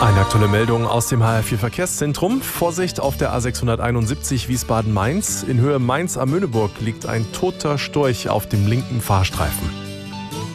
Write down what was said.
Eine aktuelle Meldung aus dem HR4 Verkehrszentrum. Vorsicht auf der A671 Wiesbaden-Mainz. In Höhe Mainz am Möhneburg liegt ein toter Storch auf dem linken Fahrstreifen.